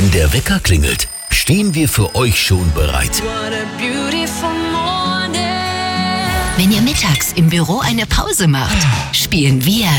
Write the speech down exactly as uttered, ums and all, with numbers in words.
Wenn der Wecker klingelt, stehen wir für euch schon bereit. Wenn ihr mittags im Büro eine Pause macht, spielen wir